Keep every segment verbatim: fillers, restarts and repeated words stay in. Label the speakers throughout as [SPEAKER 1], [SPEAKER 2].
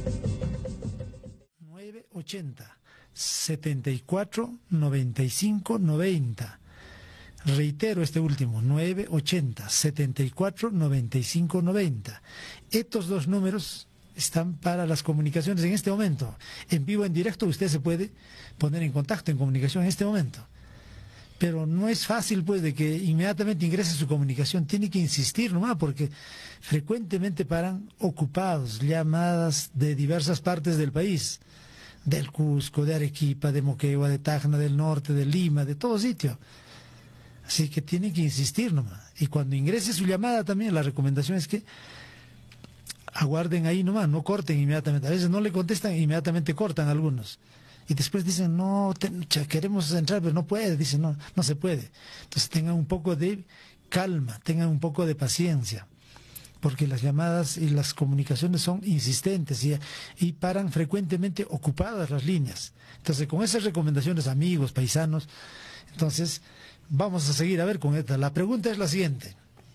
[SPEAKER 1] nueve ochenta, setenta y cuatro, noventa y cinco, noventa. Reitero este último, nueve ochenta, setenta y cuatro, noventa y cinco, noventa. Estos dos números están para las comunicaciones en este momento. En vivo, en directo, usted se puede poner en contacto, en comunicación en este momento. Pero no es fácil, pues, de que inmediatamente ingrese su comunicación. Tiene que insistir nomás, porque frecuentemente paran ocupados, llamadas de diversas partes del país. Del Cusco, de Arequipa, de Moquegua, de Tacna, del norte, de Lima, de todo sitio. Así que tiene que insistir nomás. Y cuando ingrese su llamada también, la recomendación es que aguarden ahí nomás, no corten inmediatamente. A veces no le contestan, inmediatamente cortan algunos. Y después dicen, no, te, queremos entrar, pero no puede. Dicen, no, no se puede. Entonces tengan un poco de calma, tengan un poco de paciencia. Porque las llamadas y las comunicaciones son insistentes y, y paran frecuentemente ocupadas las líneas. Entonces, con esas recomendaciones, amigos, paisanos, entonces vamos a seguir a ver con esta. La pregunta es la siguiente.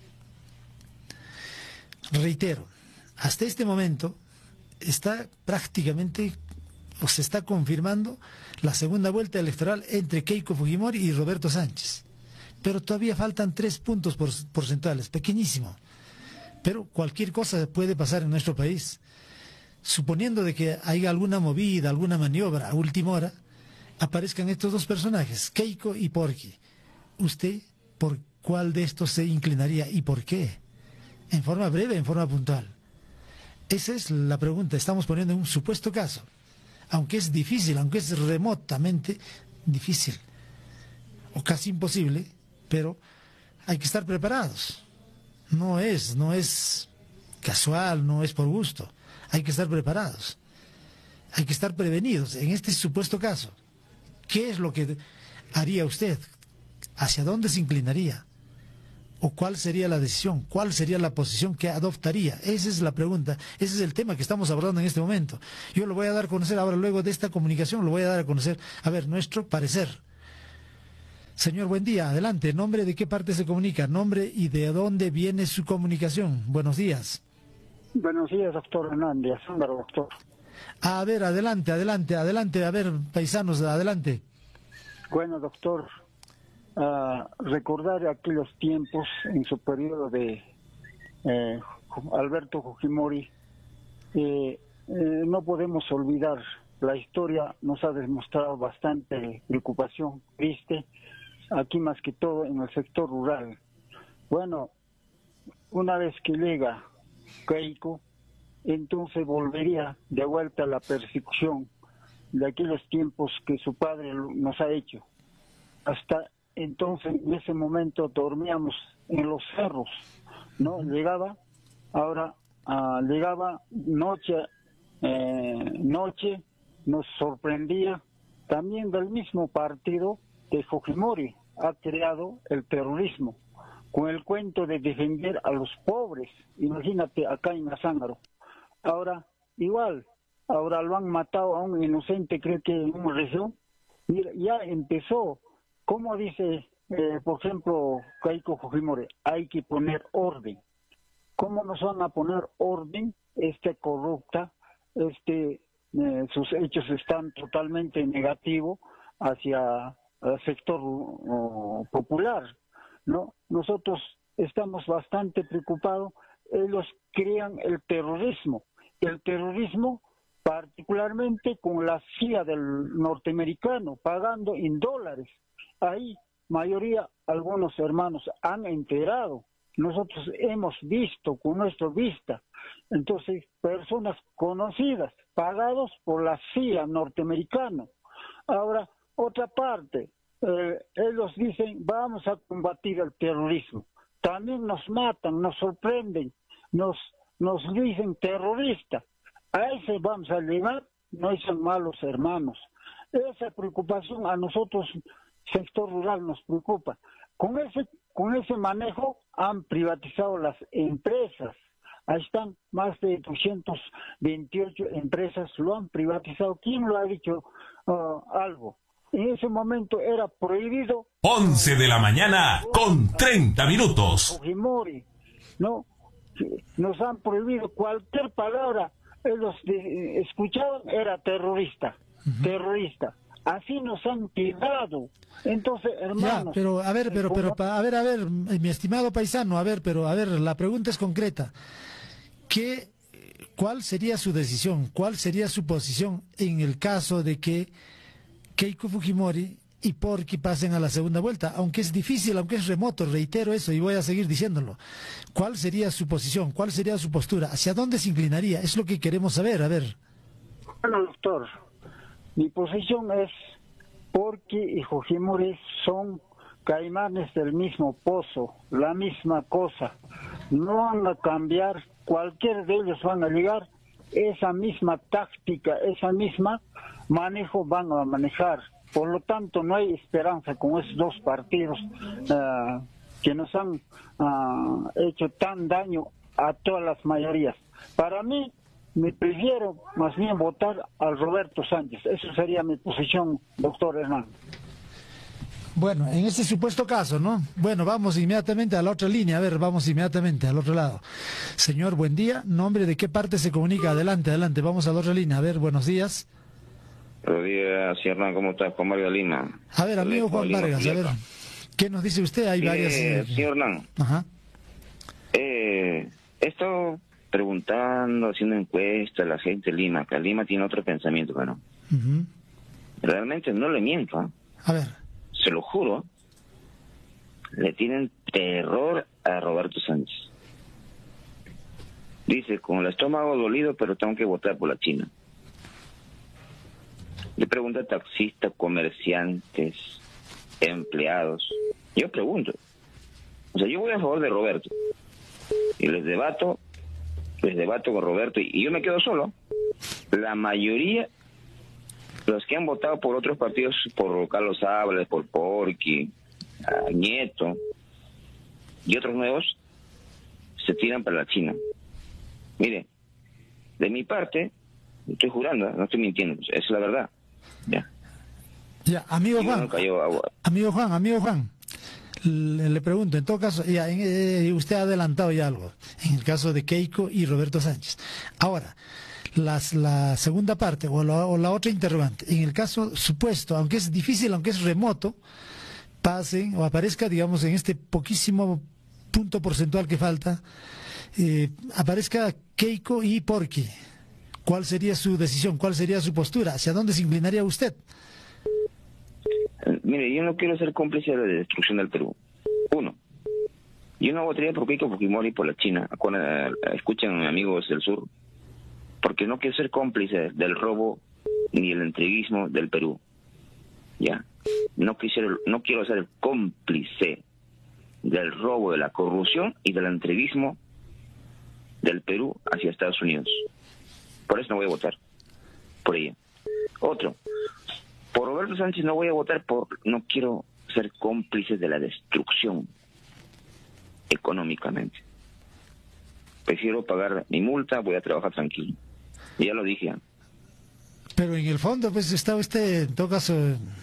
[SPEAKER 1] Reitero, hasta este momento está prácticamente, o se está confirmando, la segunda vuelta electoral entre Keiko Fujimori y Roberto Sánchez. Pero todavía faltan tres puntos porcentuales, pequeñísimo. Pero cualquier cosa puede pasar en nuestro país. Suponiendo de que haya alguna movida, alguna maniobra a última hora, aparezcan estos dos personajes, Keiko y Porky. ¿Usted por cuál de estos se inclinaría y por qué? En forma breve, en forma puntual. Esa es la pregunta. Estamos poniendo en un supuesto caso. Aunque es difícil, aunque es remotamente difícil, o casi imposible, pero hay que estar preparados. No es, no es casual, no es por gusto. Hay que estar preparados. Hay que estar prevenidos. En este supuesto caso, ¿qué es lo que haría usted? ¿Hacia dónde se inclinaría? ¿O cuál sería la decisión? ¿Cuál sería la posición que adoptaría? Esa es la pregunta. Ese es el tema que estamos abordando en este momento. Yo lo voy a dar a conocer ahora, luego de esta comunicación, lo voy a dar a conocer, a ver, nuestro parecer. Señor, buen día, adelante. ¿Nombre de qué parte se comunica? ¿Nombre y de dónde viene su comunicación? Buenos días.
[SPEAKER 2] Buenos días, doctor Hernández. Sándaro, doctor.
[SPEAKER 1] A ver, adelante, adelante, adelante. A ver, paisanos, adelante.
[SPEAKER 2] Bueno, doctor, uh, recordar aquellos tiempos en su periodo de eh, Alberto Fujimori, eh, eh, no podemos olvidar. La historia nos ha demostrado bastante preocupación, triste, aquí más que todo en el sector rural. Bueno, una vez que llega Keiko, entonces volvería de vuelta a la persecución de aquellos tiempos que su padre nos ha hecho. Hasta entonces, en ese momento, dormíamos en los cerros, ¿no? Llegaba, ahora uh, llegaba noche, eh, noche, nos sorprendía. También del mismo partido de Fujimori ha creado el terrorismo con el cuento de defender a los pobres. Imagínate acá en Azángaro. Ahora igual, ahora lo han matado a un inocente, creo que en una región. Mira, ya empezó. Como dice, eh, por ejemplo, Keiko Fujimori, hay que poner orden. ¿Cómo nos van a poner orden? Este corrupta, este Eh, sus hechos están totalmente negativos hacia el sector uh, popular, ¿no? Nosotros estamos bastante preocupados. Ellos crean el terrorismo, el terrorismo particularmente con la C I A del norteamericano, pagando en dólares. Ahí, mayoría, algunos hermanos han enterado. Nosotros hemos visto con nuestra vista. Entonces, personas conocidas, pagados por la C I A norteamericana. Ahora, otra parte, eh, ellos dicen, vamos a combatir el terrorismo. También nos matan, nos sorprenden, nos, nos dicen terroristas. A ese vamos a llegar, no son malos hermanos. Esa preocupación a nosotros, sector rural, nos preocupa. Con ese, con ese manejo han privatizado las empresas. Ahí están más de doscientas veintiocho empresas, lo han privatizado. ¿Quién lo ha dicho uh, algo? En ese momento era prohibido.
[SPEAKER 3] once de la mañana con treinta minutos.
[SPEAKER 2] Fujimori, ¿no? Nos han prohibido cualquier palabra. ellos de, escuchaban, era terrorista, uh-huh. terrorista. Así nos han tirado. Entonces, hermanos...
[SPEAKER 1] Ya, pero a ver, pero, pero, a ver, a ver, mi estimado paisano, a ver, pero, a ver, la pregunta es concreta. ¿Qué, cuál sería su decisión? ¿Cuál sería su posición en el caso de que Keiko Fujimori y Porky pasen a la segunda vuelta? Aunque es difícil, aunque es remoto, reitero eso y voy a seguir diciéndolo. ¿Cuál sería su posición? ¿Cuál sería su postura? ¿Hacia dónde se inclinaría? Es lo que queremos saber, a ver.
[SPEAKER 2] Bueno, doctor, mi posición es Porky y Fujimori son caimanes del mismo pozo, la misma cosa. No van a cambiar, cualquier de ellos van a llegar, esa misma táctica, esa misma manejo van a manejar. Por lo tanto, no hay esperanza con esos dos partidos uh, que nos han uh, hecho tan daño a todas las mayorías. Para mí, me prefiero más bien votar al Roberto Sánchez. Esa sería mi posición, doctor Hernán.
[SPEAKER 1] Bueno, en ese supuesto caso, ¿no? Bueno, vamos inmediatamente a la otra línea. A ver, vamos inmediatamente al otro lado. Señor, buen día. ¿Nombre de qué parte se comunica? Adelante, adelante. Vamos a la otra línea. A ver, buenos días.
[SPEAKER 4] Buenos días, Hernán. ¿Cómo estás? Juan Mario Lima.
[SPEAKER 1] A ver, amigo Juan Vargas, a ver. ¿Qué nos dice usted? Hay
[SPEAKER 4] eh,
[SPEAKER 1] varias...
[SPEAKER 4] Señor Hernán. Ajá. Eh, esto... preguntando, haciendo encuestas a la gente de Lima, que Lima tiene otro pensamiento, bueno. Uh-huh. Realmente no le miento. ¿eh?
[SPEAKER 1] A ver.
[SPEAKER 4] Se lo juro. Le tienen terror a Roberto Sánchez. Dice, con el estómago dolido, pero tengo que votar por la China. Le pregunta a taxistas, comerciantes, empleados. Yo pregunto. O sea, yo voy a favor de Roberto. Y les debato les debato con Roberto y yo me quedo solo. La mayoría, los que han votado por otros partidos, por Carlos Ábalos, por Porky, uh, Nieto y otros nuevos, se tiran para la China. Mire, de mi parte, estoy jurando, no estoy mintiendo, es la verdad. Ya,
[SPEAKER 1] ya amigo Juan, amigo Juan, amigo Juan. Le, le pregunto, en todo caso, ya, en, eh, usted ha adelantado ya algo, en el caso de Keiko y Roberto Sánchez. Ahora, las, la segunda parte, o la, o la otra interrogante, en el caso supuesto, aunque es difícil, aunque es remoto, pasen o aparezca, digamos, en este poquísimo punto porcentual que falta, eh, aparezca Keiko y Porky. ¿Cuál sería su decisión? ¿Cuál sería su postura? ¿Hacia dónde se inclinaría usted?
[SPEAKER 4] Mire, yo no quiero ser cómplice de la destrucción del Perú. Uno, yo no votaría por Keiko Fujimori por la China. Escuchen, amigos del sur, porque no quiero ser cómplice del robo ni el entreguismo del Perú. Ya, no quisiera, no quiero ser cómplice del robo, de la corrupción y del entreguismo del Perú hacia Estados Unidos. Por eso no voy a votar por ella. Otro, por Roberto Sánchez no voy a votar por... No quiero ser cómplice de la destrucción económicamente. Prefiero pagar mi multa, voy a trabajar tranquilo. Ya lo dije.
[SPEAKER 1] Pero en el fondo, pues está usted, en todo caso,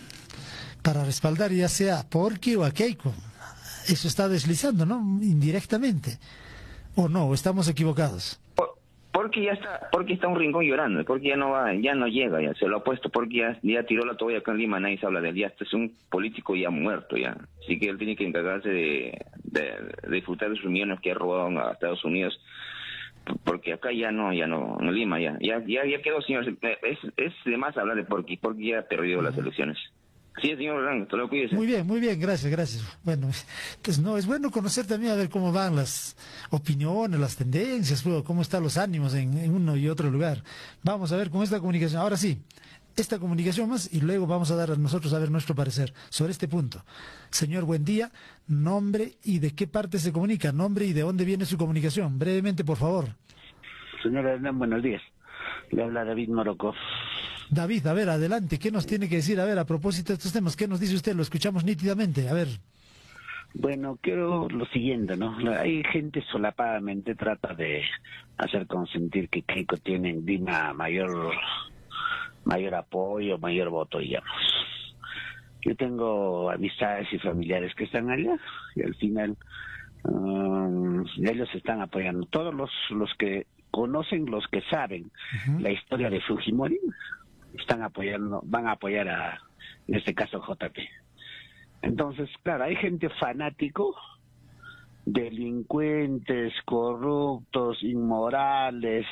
[SPEAKER 1] para respaldar ya sea a Porky o a Keiko. Eso está deslizando, ¿no? Indirectamente. ¿O no? ¿O estamos equivocados?
[SPEAKER 4] Porque ya está, porque está un rincón llorando, porque ya no va, ya no llega, ya se lo ha puesto, porque ya, ya tiró la toalla acá en Lima, nadie se habla de él, ya este es un político ya muerto ya, así que él tiene que encargarse de, de, de disfrutar de sus millones que ha robado a Estados Unidos, porque acá ya no, ya no, en Lima ya, ya, ya, ya quedó, señor, es, es de más hablar de Porky, porque ya ha perdido uh-huh. las elecciones. Sí, señor Orlando, te lo cuídese.
[SPEAKER 1] Muy bien, muy bien, gracias, gracias. Bueno, pues no, es bueno conocer también a ver cómo van las opiniones, las tendencias, cómo están los ánimos en, en uno y otro lugar. Vamos a ver con esta comunicación. Ahora sí, esta comunicación más y luego vamos a dar a nosotros a ver nuestro parecer sobre este punto. Señor, buen día. Nombre y de qué parte se comunica. Nombre y de dónde viene su comunicación. Brevemente, por favor.
[SPEAKER 5] Señor Hernán, buenos días. Le habla David Morocco.
[SPEAKER 1] David, a ver, adelante, ¿qué nos tiene que decir? A ver, a propósito de estos temas, ¿qué nos dice usted? Lo escuchamos nítidamente, a ver.
[SPEAKER 5] Bueno, quiero lo siguiente, ¿no? Hay gente solapadamente trata de hacer consentir que Keiko tiene en Lima mayor, mayor apoyo, mayor voto, digamos. Yo tengo amistades y familiares que están allá y al final um, ellos están apoyando. Todos los, los que conocen, los que saben uh-huh. la historia de Fujimori, están apoyando, van a apoyar a, en este caso, J P. Entonces, claro, hay gente fanático, delincuentes, corruptos, inmorales.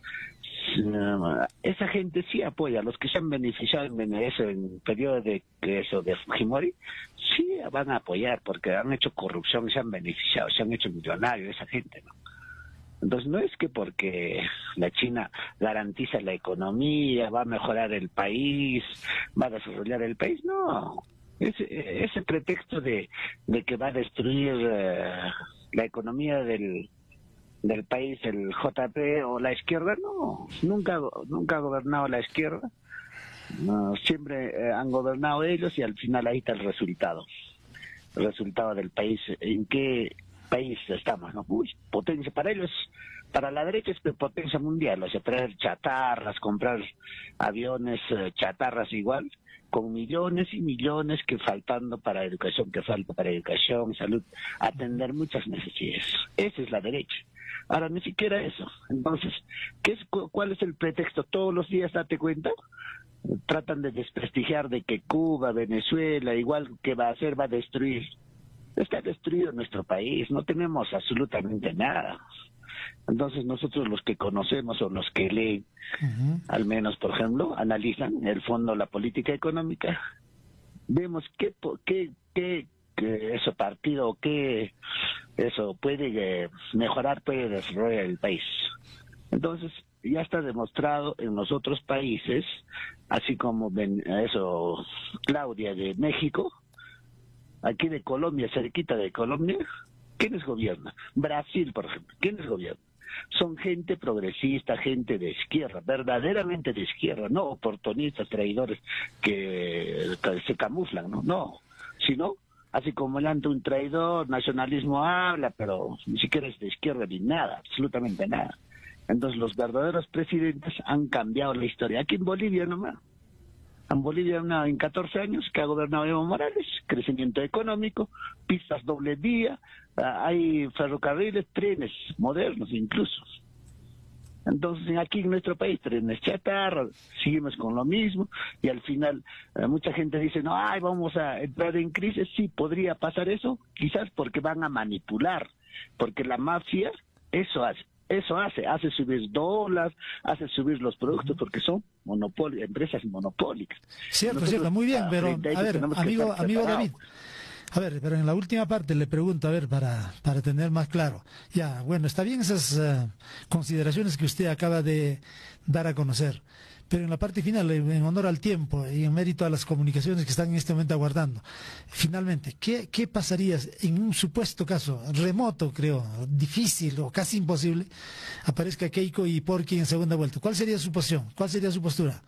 [SPEAKER 5] Esa gente sí apoya, los que se han beneficiado en eso, en el periodo de eso de Fujimori, sí van a apoyar, porque han hecho corrupción y se han beneficiado, se han hecho millonarios esa gente, ¿no? Entonces no es que porque la China garantiza la economía, va a mejorar el país, va a desarrollar el país, no. Ese, ese pretexto de, de que va a destruir uh, la economía del del país, el J P o la izquierda, no, nunca nunca ha gobernado la izquierda, no, siempre eh, han gobernado ellos y al final ahí está el resultado, el resultado del país. ¿En qué país estamos? ¿No? Uy, potencia para ellos, para la derecha es potencia mundial, o sea, traer chatarras, comprar aviones, eh, chatarras igual, con millones y millones que faltando para educación, que falta para educación, salud, atender muchas necesidades. Esa es la derecha. Ahora, ni siquiera eso. Entonces, ¿qué es, ¿cuál es el pretexto? Todos los días, date cuenta, tratan de desprestigiar de que Cuba, Venezuela, igual que va a hacer, va a destruir. Está destruido nuestro país, no tenemos absolutamente nada. Entonces nosotros los que conocemos o los que leen, uh-huh. al menos, por ejemplo, analizan el fondo, la política económica, vemos qué, qué, qué, qué eso partido, qué eso puede eh, mejorar, puede desarrollar el país. Entonces ya está demostrado en los otros países, así como ven, eso Claudia de México, aquí de Colombia, cerquita de Colombia, ¿quiénes gobiernan? Brasil, por ejemplo, ¿quiénes gobiernan? Son gente progresista, gente de izquierda, verdaderamente de izquierda, no oportunistas, traidores que, que se camuflan, no, no, sino así como el ante un traidor, nacionalismo habla, pero ni siquiera es de izquierda ni nada, absolutamente nada. Entonces los verdaderos presidentes han cambiado la historia. Aquí en Bolivia nomás. En Bolivia una, en catorce años que ha gobernado Evo Morales, crecimiento económico, pistas doble vía, uh, hay ferrocarriles, trenes modernos incluso. Entonces aquí en nuestro país trenes chatarra, seguimos con lo mismo y al final uh, mucha gente dice, no, ay, vamos a entrar en crisis. Sí, podría pasar eso, quizás porque van a manipular, porque la mafia eso hace. Eso hace, hace subir dólares, hace subir los productos porque son monopolios, empresas monopólicas.
[SPEAKER 1] Cierto, Nosotros, cierto, muy bien, pero a ver, amigo, amigo David, a ver, pero en la última parte le pregunto, a ver, para, para tener más claro. Ya, bueno, está bien esas uh, consideraciones que usted acaba de dar a conocer, pero en la parte final, en honor al tiempo y en mérito a las comunicaciones que están en este momento aguardando, finalmente, ¿qué, qué pasaría en un supuesto caso, remoto creo, difícil o casi imposible, aparezca Keiko y Porky en segunda vuelta? ¿Cuál sería su posición? ¿Cuál sería su postura?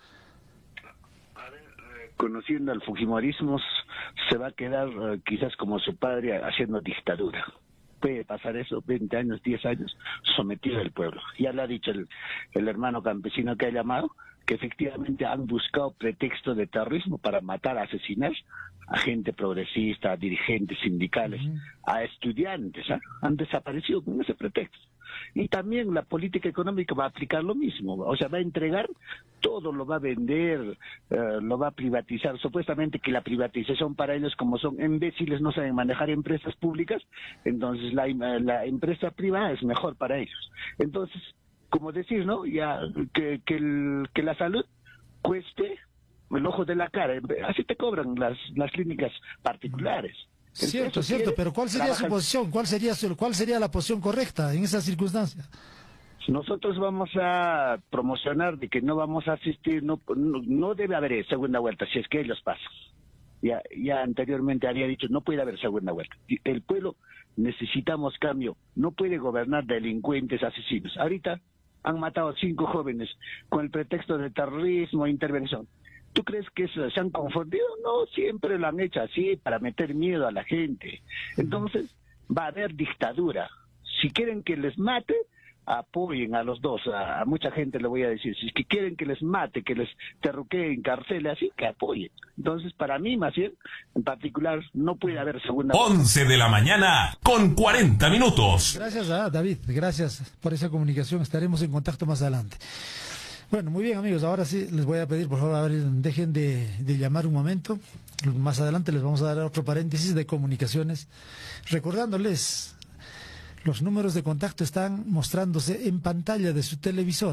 [SPEAKER 5] A ver, eh, conociendo al fujimorismo, se va a quedar eh, quizás como su padre haciendo dictadura. Puede pasar eso, veinte años, diez años, sometido al pueblo. Ya lo ha dicho el, el hermano campesino que ha llamado, que efectivamente han buscado pretexto de terrorismo para matar, asesinar a gente progresista, a dirigentes sindicales, uh-huh. a estudiantes, ¿eh? Han desaparecido con ese pretexto. Y también la política económica va a aplicar lo mismo, o sea, va a entregar todo, lo va a vender, eh, lo va a privatizar, supuestamente que la privatización para ellos, como son imbéciles, no saben manejar empresas públicas, entonces la, la empresa privada es mejor para ellos. Entonces, como decir, ¿no? Ya que, que, el, que la salud cueste el ojo de la cara, así te cobran las, las clínicas particulares.
[SPEAKER 1] Cierto, cierto, pero ¿cuál sería su posición? ¿Cuál sería su, cuál sería la posición correcta en esas circunstancias?
[SPEAKER 5] Nosotros vamos a promocionar de que no vamos a asistir, no, no, no debe haber segunda vuelta, si es que ellos pasan. Ya, ya anteriormente había dicho, no puede haber segunda vuelta. El pueblo necesitamos cambio, no puede gobernar delincuentes, asesinos. Ahorita han matado a cinco jóvenes con el pretexto de terrorismo e intervención. ¿Tú crees que se han confundido? No, siempre lo han hecho así para meter miedo a la gente. Entonces va a haber dictadura. Si quieren que les mate, apoyen a los dos. A, a mucha gente le voy a decir, si es que quieren que les mate, que les terruqueen, encarcele, así que apoyen. Entonces, para mí, más bien, en particular, no puede haber segunda...
[SPEAKER 3] once de la mañana con cuarenta minutos.
[SPEAKER 1] Gracias a David, gracias por esa comunicación. Estaremos en contacto más adelante. Bueno, muy bien, amigos, ahora sí les voy a pedir, por favor, a ver, dejen de, de llamar un momento. Más adelante les vamos a dar otro paréntesis de comunicaciones, recordándoles, los números de contacto están mostrándose en pantalla de su televisor,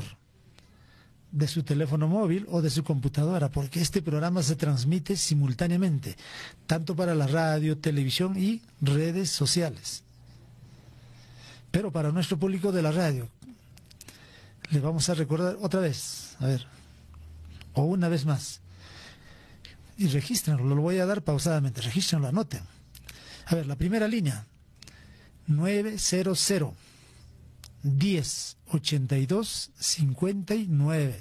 [SPEAKER 1] de su teléfono móvil o de su computadora, porque este programa se transmite simultáneamente, tanto para la radio, televisión y redes sociales. Pero para nuestro público de la radio, les vamos a recordar otra vez, a ver, o una vez más, y regístrenlo, lo voy a dar pausadamente, regístrenlo, anoten. A ver, la primera línea, nueve cero cero, diez, ochenta y dos, cincuenta y nueve.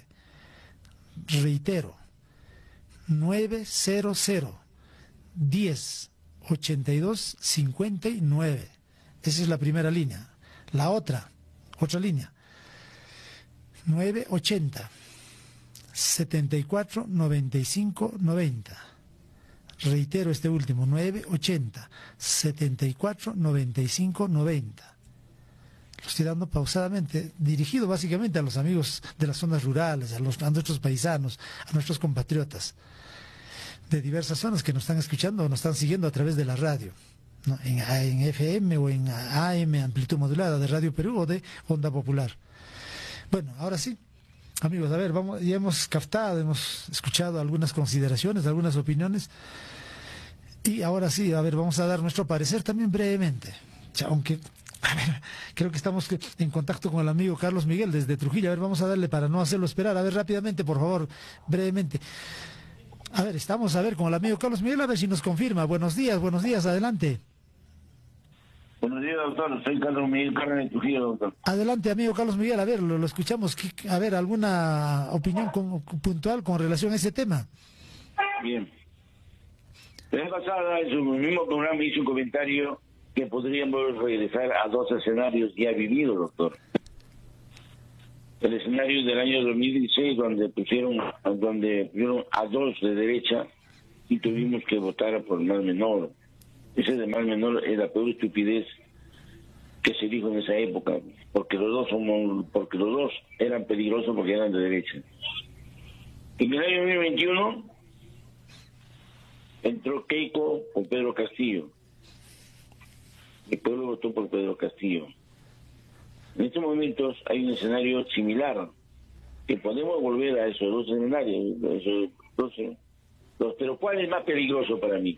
[SPEAKER 1] Reitero, nueve cero cero, diez, ochenta y dos, cincuenta y nueve. Esa es la primera línea. La otra, otra línea, nueve ochenta, setenta y cuatro, noventa y cinco, noventa. Reitero este último, nueve ochenta, setenta y cuatro, noventa y cinco, noventa. Lo estoy dando pausadamente, dirigido básicamente a los amigos de las zonas rurales, a, los, a nuestros paisanos, a nuestros compatriotas de diversas zonas que nos están escuchando o nos están siguiendo a través de la radio, ¿no? en, en F M o en A M, amplitud modulada de Radio Perú o de Onda Popular. Bueno, ahora sí, amigos, a ver, vamos, ya hemos captado, hemos escuchado algunas consideraciones, algunas opiniones, y ahora sí, a ver, vamos a dar nuestro parecer también brevemente, aunque, a ver, creo que estamos en contacto con el amigo Carlos Miguel desde Trujillo. A ver, vamos a darle para no hacerlo esperar, a ver, rápidamente, por favor, brevemente. A ver, estamos, a ver, con el amigo Carlos Miguel, a ver si nos confirma. Buenos días, buenos días, adelante.
[SPEAKER 6] Buenos días, doctor. Soy Carlos Miguel Carmen de Trujillo, doctor.
[SPEAKER 1] Adelante, amigo Carlos Miguel. A ver, lo, lo escuchamos. A ver, ¿alguna opinión con, puntual con relación a ese tema?
[SPEAKER 6] Bien. La vez pasada, en su mismo programa, hizo un comentario que podríamos regresar a dos escenarios ya vividos, doctor. El escenario del año dos mil dieciséis, donde pusieron, donde pusieron a dos de derecha y tuvimos que votar por el mal menor. Ese de mal menor es la peor estupidez que se dijo en esa época, porque los dos somos, porque los dos eran peligrosos porque eran de derecha. En el año dos mil veintiuno entró Keiko con Pedro Castillo. El pueblo votó por Pedro Castillo. En estos momentos hay un escenario similar, que podemos volver a esos dos escenarios, esos dos, dos, pero ¿cuál es más peligroso para mí?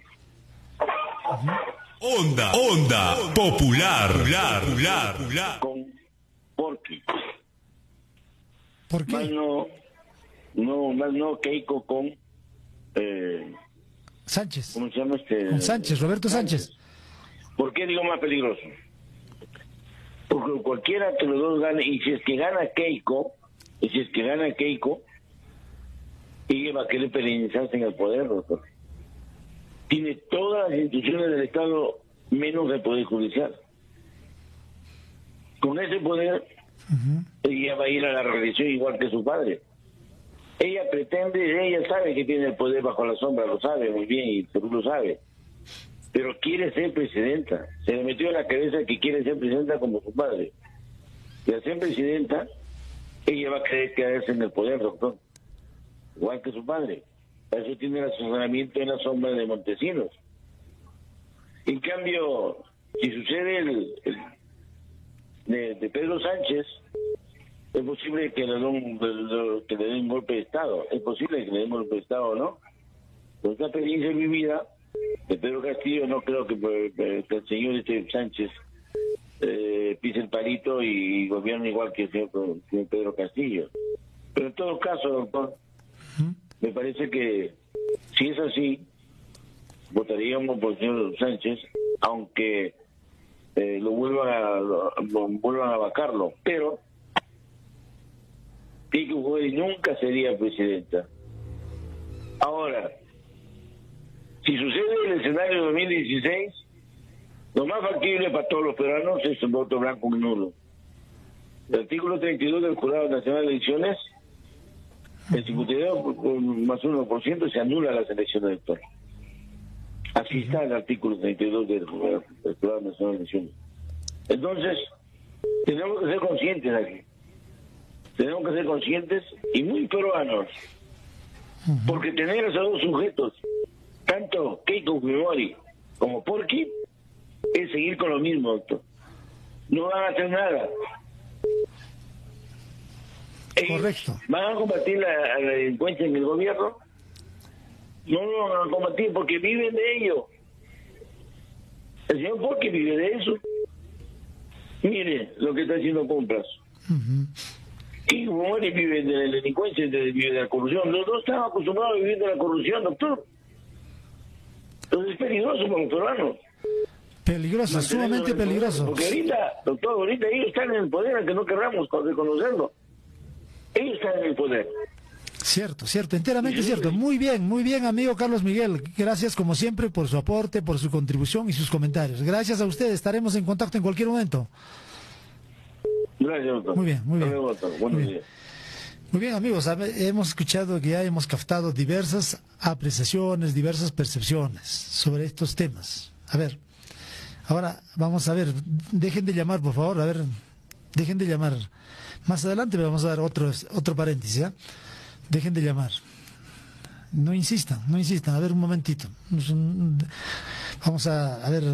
[SPEAKER 3] Onda, onda, popular, popular, popular, popular.
[SPEAKER 6] Con, ¿Por qué?
[SPEAKER 1] ¿Por qué?
[SPEAKER 6] Más no, no, más no Keiko con eh,
[SPEAKER 1] Sánchez.
[SPEAKER 6] ¿Cómo se llama este?
[SPEAKER 1] Con Sánchez, Roberto Sánchez.
[SPEAKER 6] ¿Por qué digo más peligroso? Porque cualquiera que los dos gane, y si es que gana Keiko, y si es que gana Keiko, ella va a querer perenizarse en el poder, doctor. Tiene todas las instituciones del Estado menos el Poder Judicial. Con ese poder, uh-huh. ella va a ir a la reelección igual que su padre. Ella pretende, ella sabe que tiene el poder bajo la sombra, lo sabe muy bien y Perú lo sabe. Pero quiere ser presidenta. Se le metió en la cabeza que quiere ser presidenta como su padre. Y al ser presidenta, ella va a querer quedarse en el poder, doctor. Igual que su padre. Para eso tiene el asesoramiento en la sombra de Montesinos. En cambio, si sucede el, el de, de Pedro Sánchez, es posible que le, den, que le den un golpe de Estado. Es posible que le den un golpe de Estado, ¿no? Con esta experiencia vivida de Pedro Castillo, no creo que, que el señor este Sánchez eh, pise el palito y gobierne igual que el señor, que el señor Pedro Castillo. Pero en todo caso, doctor, me parece que si es así, votaríamos por el señor Sánchez, aunque eh, lo vuelvan a lo, lo vuelvan a vacarlo. Pero Keiko Fujimori nunca sería presidenta. Ahora, si sucede el escenario de dos mil dieciséis, lo más factible para todos los peruanos es el voto blanco y nulo. El artículo treinta y dos del Jurado Nacional de Elecciones, el cincuenta y dos más uno por ciento se anula la selección electoral. Así está el artículo treinta y dos del Jurado, del Jurado Nacional de Elecciones. Entonces, tenemos que ser conscientes aquí. Tenemos que ser conscientes y muy peruanos. Porque tener a esos dos sujetos, tanto Keiko Fujimori como Porky, es seguir con lo mismo, doctor. No van a hacer nada. Ellos
[SPEAKER 1] Correcto.
[SPEAKER 6] ¿Van a combatir la, la delincuencia en el gobierno? No lo van a combatir porque viven de ello. El señor Porky vive de eso. Mire lo que está haciendo compras.
[SPEAKER 1] Uh-huh.
[SPEAKER 6] Y Fujimori vive de la delincuencia y de, vive de la corrupción. Los dos están acostumbrados a vivir de la corrupción, doctor. Entonces es peligroso para los peruanos.
[SPEAKER 1] Peligroso, sumamente peligroso.
[SPEAKER 6] Porque ahorita, doctor, ahorita ellos están en el poder, aunque no querramos reconocerlo. Ellos están en el poder.
[SPEAKER 1] Cierto, cierto, enteramente cierto. Muy bien, muy bien, amigo Carlos Miguel. Gracias, como siempre, por su aporte, por su contribución y sus comentarios. Gracias a usted, estaremos en contacto en cualquier momento.
[SPEAKER 6] Gracias, doctor.
[SPEAKER 1] Muy bien, muy bien.
[SPEAKER 6] Gracias, buenos
[SPEAKER 1] Muy
[SPEAKER 6] días.
[SPEAKER 1] Muy bien, amigos, hemos escuchado que ya hemos captado diversas apreciaciones, diversas percepciones sobre estos temas. A ver, ahora vamos a ver, dejen de llamar, por favor, a ver, dejen de llamar. Más adelante vamos a dar otro, otro paréntesis, ¿ya? Dejen de llamar. No insistan, no insistan. A ver, un momentito. Vamos a, a ver,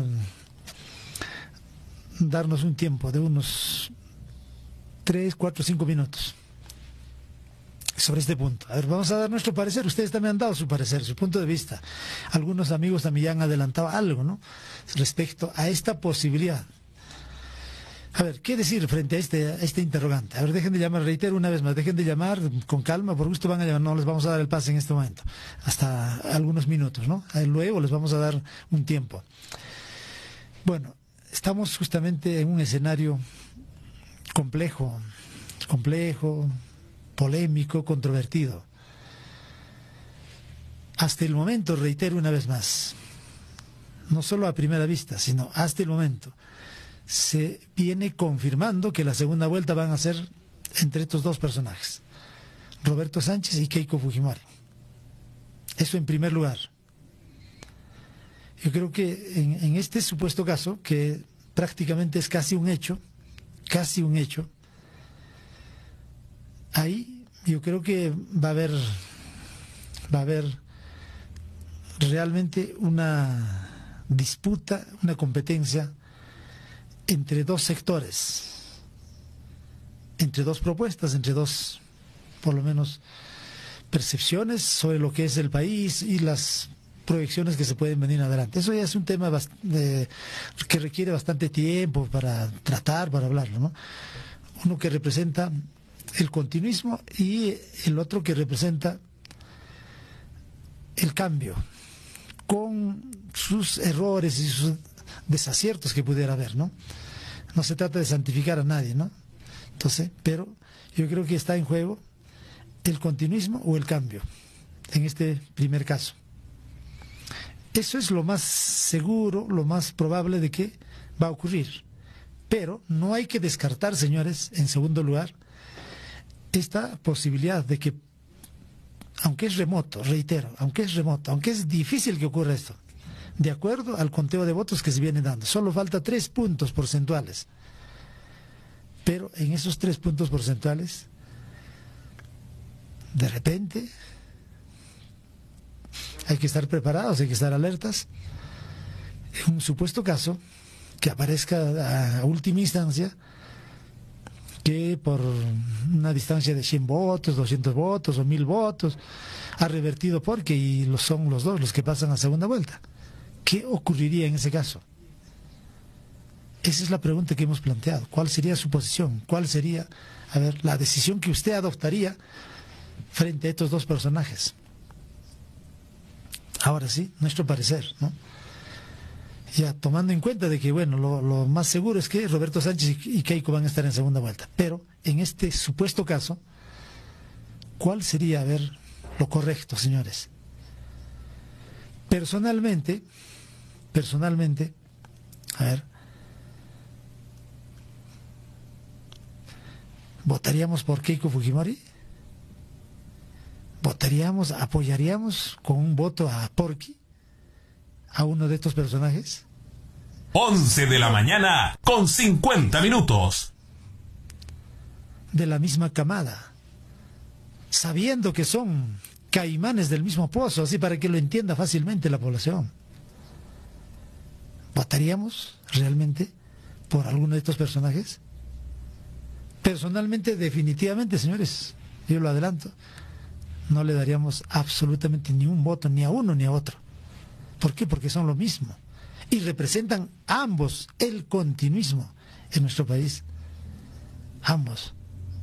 [SPEAKER 1] darnos un tiempo de unos tres, cuatro, cinco minutos sobre este punto. A ver, vamos a dar nuestro parecer. Ustedes también han dado su parecer, su punto de vista. Algunos amigos también ya han adelantado algo, ¿no?, respecto a esta posibilidad. A ver, ¿qué decir frente a este, a este interrogante? A ver, dejen de llamar, reitero una vez más, dejen de llamar con calma, por gusto van a llamar, no les vamos a dar el pase en este momento, hasta algunos minutos, ¿no? Luego les vamos a dar un tiempo. Bueno, estamos justamente en un escenario complejo, complejo, polémico, controvertido. Hasta el momento, reitero una vez más, no solo a primera vista, sino hasta el momento, se viene confirmando que la segunda vuelta van a ser entre estos dos personajes, Roberto Sánchez y Keiko Fujimori. Eso en primer lugar. Yo creo que en, en este supuesto caso, que prácticamente es casi un hecho, casi un hecho, ahí yo creo que va a haber, va a haber realmente una disputa, una competencia entre dos sectores, entre dos propuestas, entre dos, por lo menos, percepciones sobre lo que es el país y las proyecciones que se pueden venir adelante. Eso ya es un tema de, que requiere bastante tiempo para tratar, para hablarlo, ¿no? Uno que representa el continuismo y el otro que representa el cambio, con sus errores y sus desaciertos que pudiera haber, ¿no? No se trata de santificar a nadie, ¿no? Entonces, pero yo creo que está en juego el continuismo o el cambio en este primer caso. Eso es lo más seguro, lo más probable de que va a ocurrir. Pero no hay que descartar, señores, en segundo lugar, esta posibilidad de que, aunque es remoto, reitero, aunque es remoto, aunque es difícil que ocurra esto, de acuerdo al conteo de votos que se viene dando, solo falta tres puntos porcentuales. Pero en esos tres puntos porcentuales, de repente, hay que estar preparados, hay que estar alertas. En un supuesto caso, que aparezca a última instancia, que por una distancia de cien votos, doscientos votos o mil votos, ha revertido porque y lo son los dos los que pasan a segunda vuelta. ¿Qué ocurriría en ese caso? Esa es la pregunta que hemos planteado. ¿Cuál sería su posición? ¿Cuál sería, a ver, la decisión que usted adoptaría frente a estos dos personajes? Ahora sí, nuestro parecer, ¿no? Ya tomando en cuenta de que, bueno, lo, lo más seguro es que Roberto Sánchez y Keiko van a estar en segunda vuelta. Pero en este supuesto caso, ¿cuál sería, a ver, lo correcto, señores? Personalmente, personalmente, a ver, ¿votaríamos por Keiko Fujimori? ¿Votaríamos, apoyaríamos con un voto a Porky, a uno de estos personajes?
[SPEAKER 3] once de la mañana con cincuenta minutos.
[SPEAKER 1] De la misma camada, sabiendo que son caimanes del mismo pozo, así para que lo entienda fácilmente la población. ¿Votaríamos realmente por alguno de estos personajes? Personalmente, definitivamente, señores, yo lo adelanto, no le daríamos absolutamente ni un voto, ni a uno ni a otro. ¿Por qué? Porque son lo mismo y representan ambos el continuismo en nuestro país. Ambos.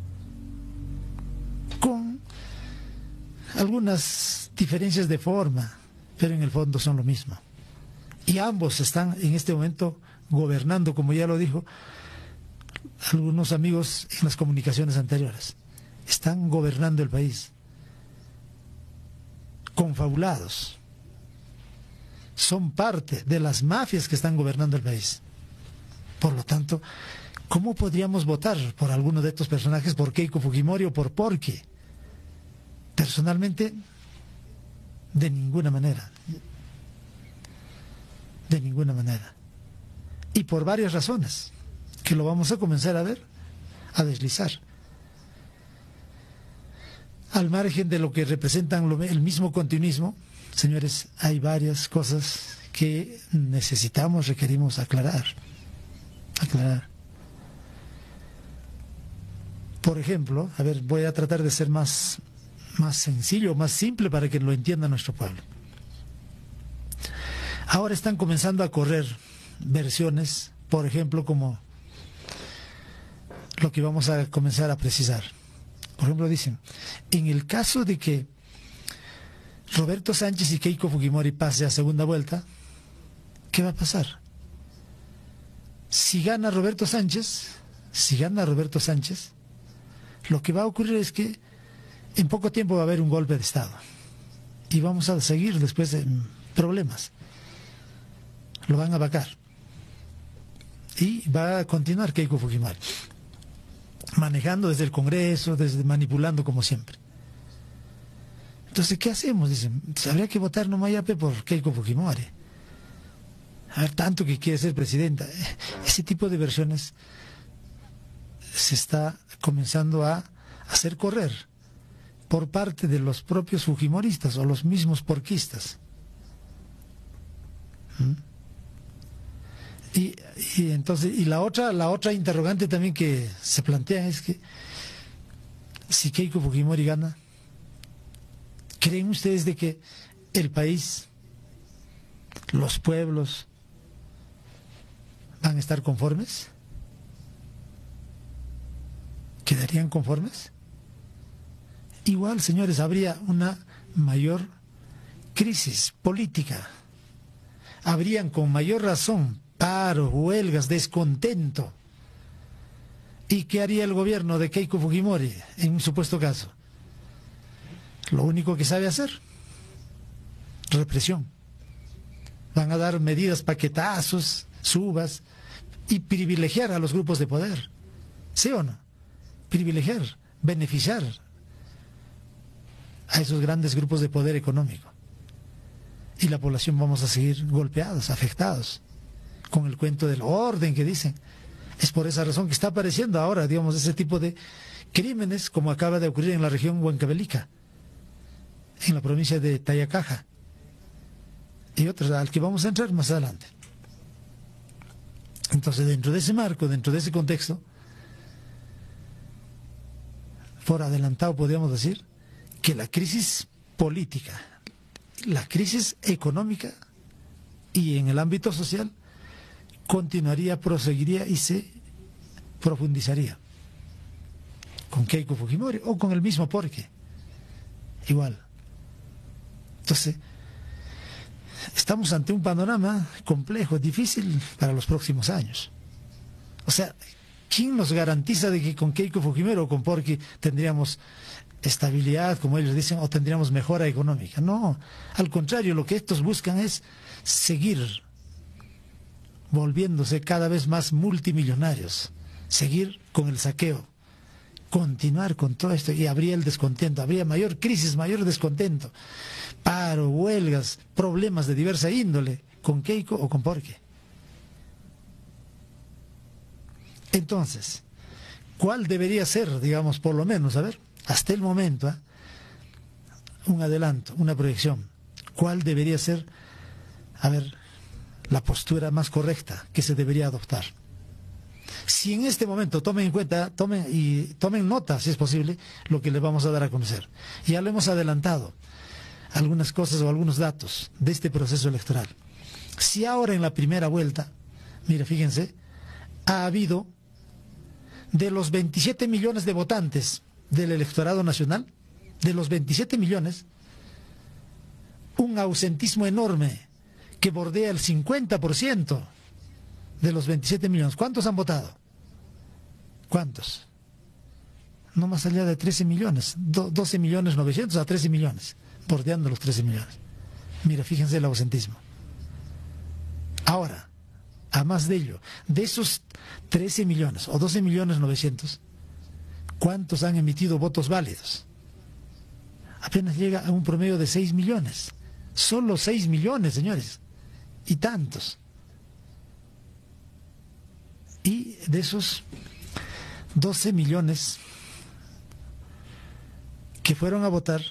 [SPEAKER 1] Con algunas diferencias de forma, pero en el fondo son lo mismo. Y ambos están en este momento gobernando, como ya lo dijo algunos amigos en las comunicaciones anteriores. Están gobernando el país, confabulados. Son parte de las mafias que están gobernando el país. Por lo tanto, ¿cómo podríamos votar por alguno de estos personajes, por Keiko Fujimori o por Porky? Personalmente, de ninguna manera. De ninguna manera. Y por varias razones, que lo vamos a comenzar a ver, a deslizar. Al margen de lo que representan el mismo continuismo, señores, hay varias cosas que necesitamos, requerimos aclarar. Aclarar. Por ejemplo, a ver, voy a tratar de ser más, más sencillo, más simple para que lo entienda nuestro pueblo. Ahora están comenzando a correr versiones, por ejemplo, como lo que vamos a comenzar a precisar. Por ejemplo, dicen, en el caso de que Roberto Sánchez y Keiko Fujimori pase a segunda vuelta, ¿qué va a pasar? Si gana Roberto Sánchez, si gana Roberto Sánchez, lo que va a ocurrir es que en poco tiempo va a haber un golpe de Estado y vamos a seguir después en problemas. Lo van a vacar y va a continuar Keiko Fujimori manejando desde el Congreso, desde manipulando como siempre. Entonces, ¿qué hacemos? Dicen, habría que votar nomás ya por Keiko Fujimori. A ver, tanto que quiere ser presidenta. Ese tipo de versiones se está comenzando a hacer correr por parte de los propios fujimoristas o los mismos porquistas. ¿Mm? Y, y entonces, y la otra, la otra interrogante también que se plantea es que si Keiko Fujimori gana, ¿creen ustedes de que el país, los pueblos, van a estar conformes? ¿Quedarían conformes? Igual, señores, habría una mayor crisis política. Habrían con mayor razón paros, huelgas, descontento. ¿Y qué haría el gobierno de Keiko Fujimori en un supuesto caso? Lo único que sabe hacer, represión. Van a dar medidas, paquetazos, subas y privilegiar a los grupos de poder. ¿Sí o no? Privilegiar, beneficiar a esos grandes grupos de poder económico. Y la población vamos a seguir golpeados, afectados, con el cuento del orden que dicen. Es por esa razón que está apareciendo ahora, digamos, ese tipo de crímenes como acaba de ocurrir en la región Huancavelica, en la provincia de Tayacaja, y otros al que vamos a entrar más adelante. Entonces, dentro de ese marco, dentro de ese contexto, por adelantado podríamos decir que la crisis política, la crisis económica y en el ámbito social continuaría, proseguiría y se profundizaría con Keiko Fujimori o con el mismo Porky. Igual. Entonces, estamos ante un panorama complejo, difícil para los próximos años. O sea, ¿quién nos garantiza de que con Keiko Fujimori o con Porky tendríamos estabilidad, como ellos dicen, o tendríamos mejora económica? No, al contrario, lo que estos buscan es seguir volviéndose cada vez más multimillonarios, seguir con el saqueo, continuar con todo esto y habría el descontento, habría mayor crisis, mayor descontento, paro, huelgas, problemas de diversa índole, con Keiko o con Porky. Entonces, ¿cuál debería ser, digamos, por lo menos, a ver, hasta el momento, ¿eh? un adelanto, una proyección? ¿Cuál debería ser, a ver, la postura más correcta que se debería adoptar? Si en este momento tomen en cuenta, tomen y tomen nota, si es posible, lo que les vamos a dar a conocer. Ya lo hemos adelantado, algunas cosas o algunos datos de este proceso electoral. Si ahora en la primera vuelta, mira, fíjense, ha habido de los veintisiete millones de votantes del electorado nacional, de los veintisiete millones, un ausentismo enorme que bordea el cincuenta por ciento de los veintisiete millones. ¿Cuántos han votado? ¿Cuántos? No más allá de trece millones, doce millones novecientos a trece millones, bordeando los trece millones. Mira, fíjense el ausentismo. Ahora, a más de ello, de esos trece millones o doce millones novecientos, ¿cuántos han emitido votos válidos? Apenas llega a un promedio de seis millones. Solo seis millones, señores. Y tantos. Y de esos doce millones que fueron a votar,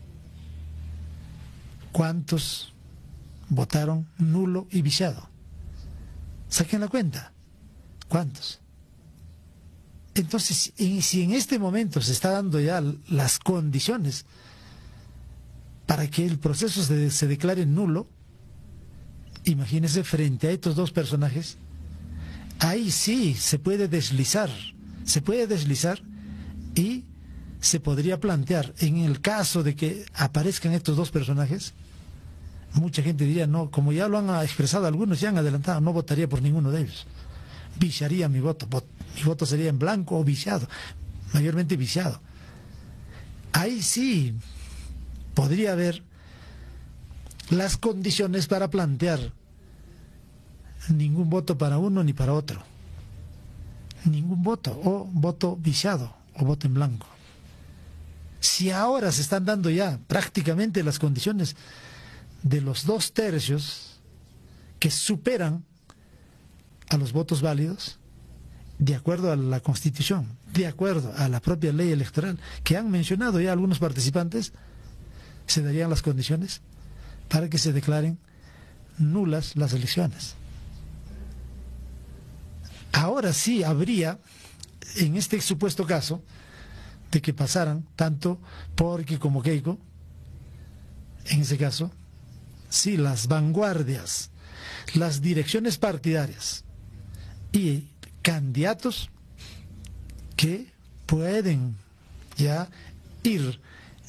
[SPEAKER 1] ¿cuántos votaron nulo y viciado? Saquen la cuenta. ¿Cuántos? Entonces, si en este momento se está dando ya las condiciones para que el proceso se, se declare nulo, imagínense frente a estos dos personajes, ahí sí se puede deslizar, se puede deslizar y se podría plantear, en el caso de que aparezcan estos dos personajes, mucha gente diría, no, como ya lo han expresado algunos, ya han adelantado, no votaría por ninguno de ellos, viciaría mi voto, mi voto sería en blanco o viciado, mayormente viciado. Ahí sí podría haber las condiciones para plantear ningún voto para uno ni para otro, ningún voto, o voto viciado o voto en blanco. Si ahora se están dando ya prácticamente las condiciones de los dos tercios que superan a los votos válidos, de acuerdo a la Constitución, de acuerdo a la propia ley electoral, que han mencionado ya algunos participantes, se darían las condiciones para que se declaren nulas las elecciones. Ahora sí habría, en este supuesto caso, de que pasaran tanto Porky como Keiko, en ese caso, sí, las vanguardias, las direcciones partidarias y candidatos que pueden ya ir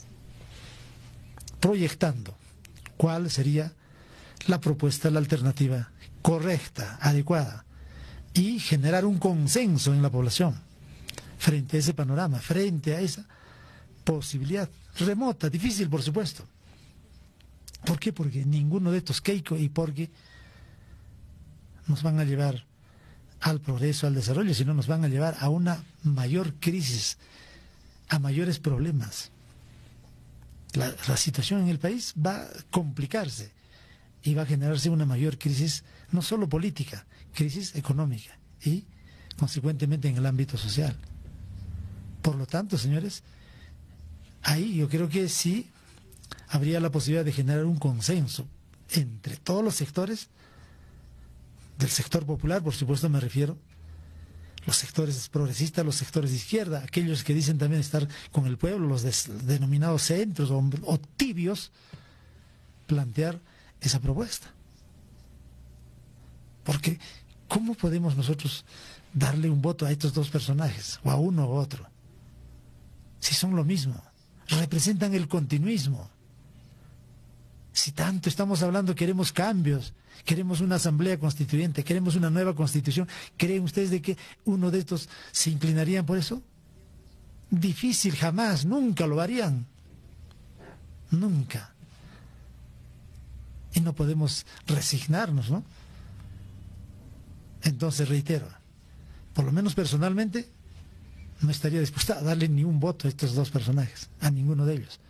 [SPEAKER 1] proyectando cuál sería la propuesta, la alternativa correcta, adecuada, y generar un consenso en la población frente a ese panorama, frente a esa posibilidad remota, difícil por supuesto. ¿Por qué? Porque ninguno de estos, Keiko y Porky, nos van a llevar al progreso, al desarrollo, sino nos van a llevar a una mayor crisis, a mayores problemas. La, la situación en el país va a complicarse y va a generarse una mayor crisis, no solo política, crisis económica y consecuentemente en el ámbito social. Por lo tanto, señores, ahí yo creo que sí habría la posibilidad de generar un consenso entre todos los sectores, del sector popular, por supuesto me refiero, los sectores progresistas, los sectores de izquierda, aquellos que dicen también estar con el pueblo, los des, denominados centros o, o tibios, plantear esa propuesta. Porque, ¿cómo podemos nosotros darle un voto a estos dos personajes, o a uno u otro? Si son lo mismo, representan el continuismo. Si tanto estamos hablando, queremos cambios, queremos una asamblea constituyente, queremos una nueva constitución, ¿creen ustedes de que uno de estos se inclinarían por eso? Difícil, jamás, nunca lo harían. Nunca. Y no podemos resignarnos, ¿no? Entonces, reitero, por lo menos personalmente, no estaría dispuesta a darle ni un voto a estos dos personajes, a ninguno de ellos.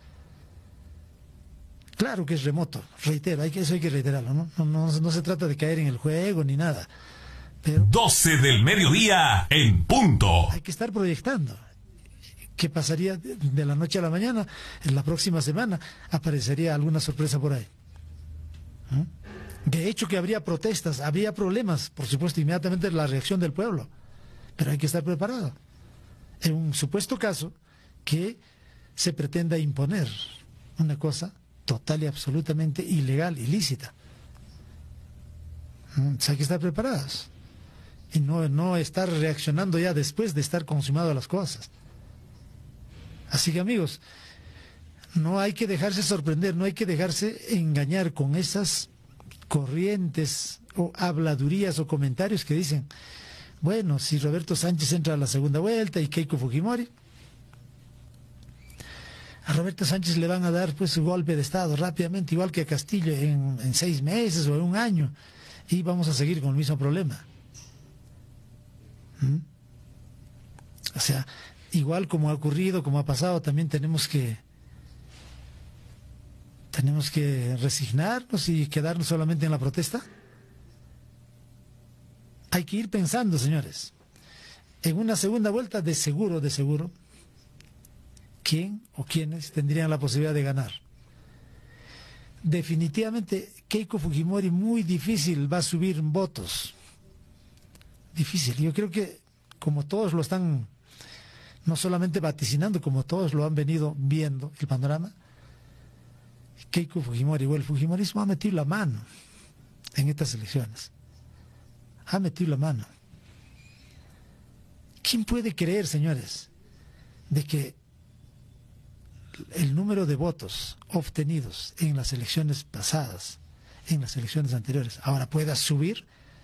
[SPEAKER 1] Claro que es remoto, reitero, hay que, eso hay que reiterarlo, ¿no? No, no, no se trata de caer en el juego ni nada. Pero
[SPEAKER 3] doce del mediodía en punto.
[SPEAKER 1] hay que estar proyectando. ¿Qué pasaría de la noche a la mañana? En la próxima semana aparecería alguna sorpresa por ahí. ¿Mm? De hecho que habría protestas, habría problemas, por supuesto, inmediatamente la reacción del pueblo. Pero hay que estar preparado. En un supuesto caso que se pretenda imponer una cosa total y absolutamente ilegal, ilícita. Entonces hay que estar preparados y no, no estar reaccionando ya después de estar consumado las cosas. Así que, amigos, no hay que dejarse sorprender, no hay que dejarse engañar con esas corrientes o habladurías o comentarios que dicen, bueno, si Roberto Sánchez entra a la segunda vuelta y Keiko Fujimori, a Roberto Sánchez le van a dar pues su golpe de estado rápidamente, igual que a Castillo en, en seis meses o en un año, y vamos a seguir con el mismo problema. ¿Mm? O sea, igual como ha ocurrido, como ha pasado, también tenemos que tenemos que resignarnos y quedarnos solamente en la protesta. Hay que ir pensando, señores, en una segunda vuelta de seguro, de seguro, quién o quiénes tendrían la posibilidad de ganar. Definitivamente Keiko Fujimori muy difícil va a subir votos. Difícil. Yo creo que como todos lo están no solamente vaticinando, como todos lo han venido viendo el panorama, Keiko Fujimori o el fujimorismo ha metido la mano en estas elecciones. Ha metido la mano. ¿Quién puede creer, señores, de que el número de votos obtenidos en las elecciones pasadas, en las elecciones anteriores, ahora pueda subir?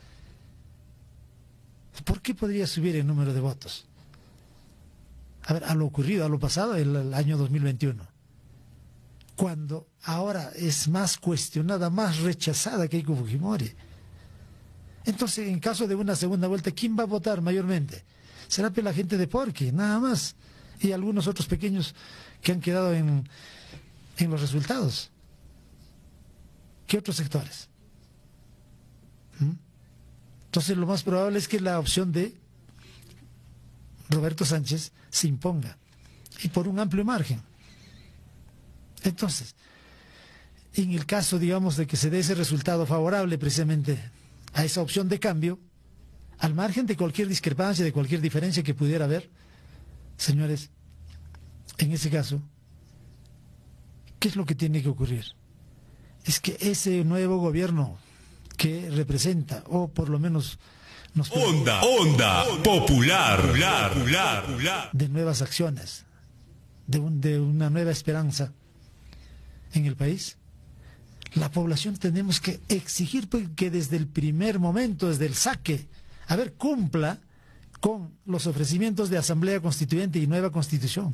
[SPEAKER 1] ¿Por qué podría subir el número de votos? A ver, a lo ocurrido, a lo pasado, el, el año dos mil veintiuno, cuando ahora es más cuestionada, más rechazada Keiko Fujimori. Entonces, en caso de una segunda vuelta, ¿quién va a votar mayormente? Será la gente de Porqui, nada más, y algunos otros pequeños que han quedado en, en los resultados. ¿Qué otros sectores? ¿Mm? Entonces lo más probable es que la opción de Roberto Sánchez se imponga, y por un amplio margen. Entonces, en el caso, digamos, de que se dé ese resultado favorable precisamente a esa opción de cambio, al margen de cualquier discrepancia, de cualquier diferencia que pudiera haber, señores, en ese caso, ¿qué es lo que tiene que ocurrir? Es que ese nuevo gobierno que representa, o por lo menos nos
[SPEAKER 3] Onda, onda, popular, popular, popular,
[SPEAKER 1] de nuevas acciones, de, un, de una nueva esperanza en el país, la población tenemos que exigir pues, que desde el primer momento, desde el saque, a ver, cumpla con los ofrecimientos de Asamblea Constituyente y nueva Constitución.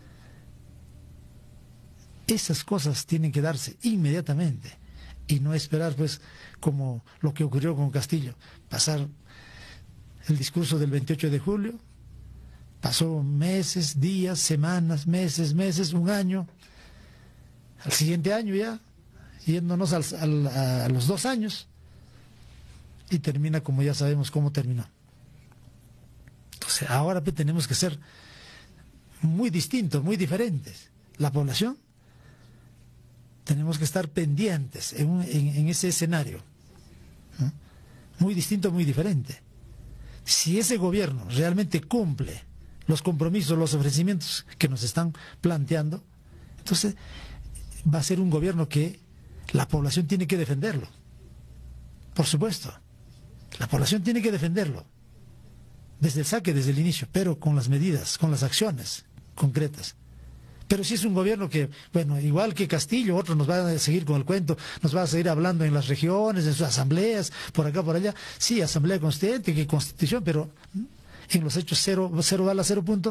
[SPEAKER 1] Esas cosas tienen que darse inmediatamente y no esperar, pues, como lo que ocurrió con Castillo, pasar el discurso del veintiocho de julio, pasó meses, días, semanas, meses, meses, un año, al siguiente año ya, yéndonos al, al, a los dos años, y termina como ya sabemos cómo terminó. Entonces ahora pues, tenemos que ser muy distintos, muy diferentes. La población tenemos que estar pendientes en, un, en, en ese escenario, ¿no? Muy distinto, muy diferente. Si ese gobierno realmente cumple los compromisos, los ofrecimientos que nos están planteando, entonces va a ser un gobierno que la población tiene que defenderlo. Por supuesto, la población tiene que defenderlo desde el saque, desde el inicio, pero con las medidas, con las acciones concretas. Pero si es un gobierno que, bueno, igual que Castillo, otro nos va a seguir con el cuento, nos va a seguir hablando en las regiones, en sus asambleas, por acá, por allá. Sí, asamblea constituyente, que constitución, pero en los hechos cero, cero bala, cero punto.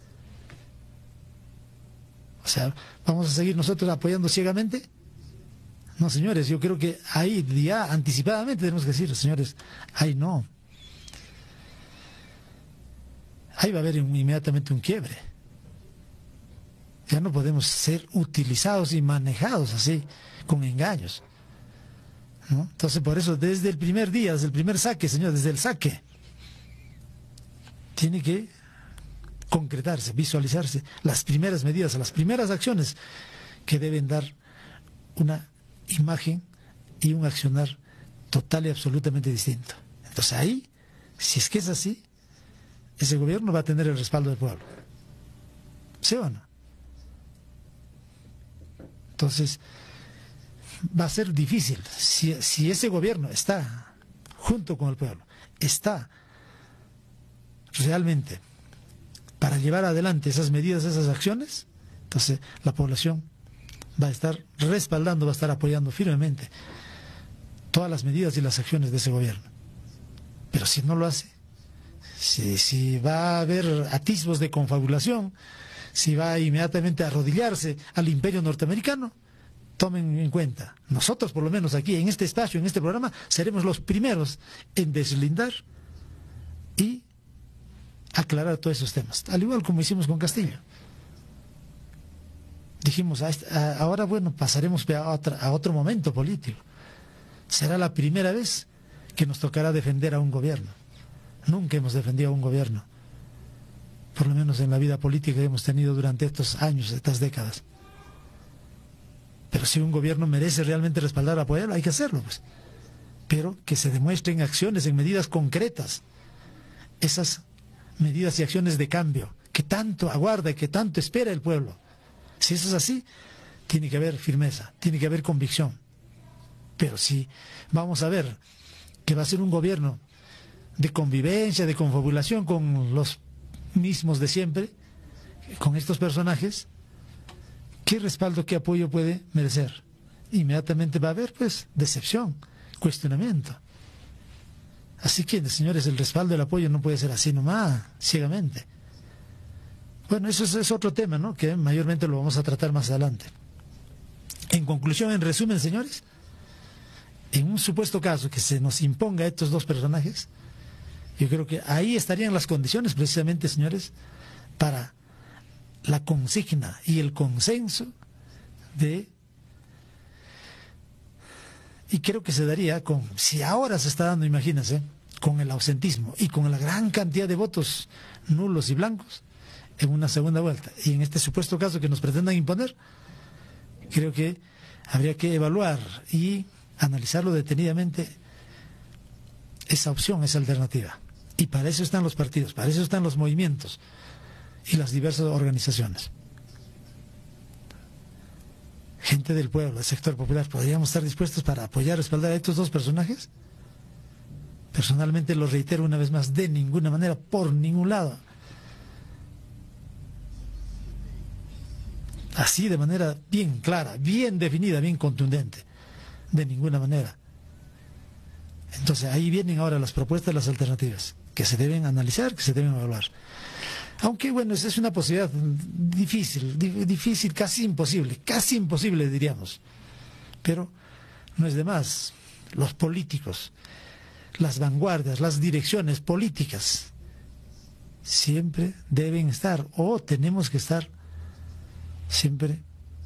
[SPEAKER 1] O sea, ¿vamos a seguir nosotros apoyando ciegamente? No, señores, yo creo que ahí ya anticipadamente tenemos que decir, señores, ahí no. ahí va a haber un, inmediatamente un quiebre. Ya no podemos ser utilizados y manejados así, con engaños, ¿no? Entonces, por eso, desde el primer día, desde el primer saque, señor, desde el saque, tiene que concretarse, visualizarse las primeras medidas, las primeras acciones que deben dar una imagen y un accionar total y absolutamente distinto. Entonces ahí, si es que es así, ese gobierno va a tener el respaldo del pueblo. ¿Sí o no? Entonces, va a ser difícil. Si, si ese gobierno está junto con el pueblo, está realmente para llevar adelante esas medidas, esas acciones, entonces la población va a estar respaldando, va a estar apoyando firmemente todas las medidas y las acciones de ese gobierno. Pero si no lo hace, si, si va a haber atisbos de confabulación, si va inmediatamente a arrodillarse al imperio norteamericano, tomen en cuenta, nosotros por lo menos aquí en este espacio, en este programa, seremos los primeros en deslindar y aclarar todos esos temas, al igual como hicimos con Castillo. Dijimos, a este, a, ahora bueno, pasaremos a, otra, a otro momento político. Será la primera vez que nos tocará defender a un gobierno. Nunca hemos defendido a un gobierno, por lo menos en la vida política que hemos tenido durante estos años, estas décadas. Pero si un gobierno merece realmente respaldar, apoyarlo, hay que hacerlo, pues. Pero que se demuestren acciones, en medidas concretas, esas medidas y acciones de cambio que tanto aguarda y que tanto espera el pueblo. Si eso es así, tiene que haber firmeza, tiene que haber convicción. Pero si vamos a ver que va a ser un gobierno de convivencia, de confabulación con los mismos de siempre, con estos personajes, ¿qué respaldo, qué apoyo puede merecer? Inmediatamente va a haber, pues, decepción, cuestionamiento. Así que, señores, el respaldo, el apoyo no puede ser así nomás, ciegamente. Bueno, eso es, es otro tema, ¿no?, que mayormente lo vamos a tratar más adelante. En conclusión, en resumen, señores, en un supuesto caso que se nos imponga a estos dos personajes, yo creo que ahí estarían las condiciones, precisamente, señores, para la consigna y el consenso de... Y creo que se daría con, si ahora se está dando, imagínense, con el ausentismo y con la gran cantidad de votos nulos y blancos en una segunda vuelta. Y en este supuesto caso que nos pretendan imponer, creo que habría que evaluar y analizarlo detenidamente, esa opción, esa alternativa. Y para eso están los partidos, para eso están los movimientos y las diversas organizaciones. Gente del pueblo, del sector popular, ¿podríamos estar dispuestos para apoyar, respaldar a estos dos personajes? Personalmente lo reitero una vez más, de ninguna manera, por ningún lado. Así, de manera bien clara, bien definida, bien contundente. De ninguna manera. Entonces ahí vienen ahora las propuestas, las alternativas, que se deben analizar, que se deben evaluar. Aunque bueno, esa es una posibilidad difícil, difícil, casi imposible, casi imposible diríamos. Pero no es de más. Los políticos, las vanguardias, las direcciones políticas, siempre deben estar, o tenemos que estar, siempre